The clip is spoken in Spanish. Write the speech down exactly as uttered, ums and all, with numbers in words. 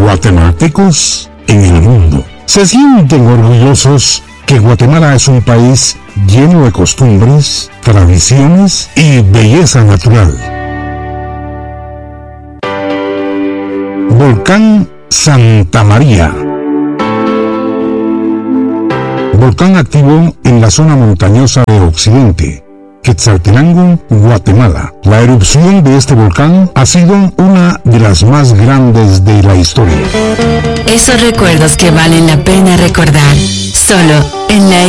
guatemaltecos en el mundo. Se sienten orgullosos que Guatemala es un país lleno de costumbres, tradiciones y belleza natural. Volcán Santa María. Volcán activo en la zona montañosa de Occidente, Quetzaltenango, Guatemala. La erupción de este volcán ha sido una de las más grandes de la historia. Esos recuerdos que valen la pena recordar, solo en la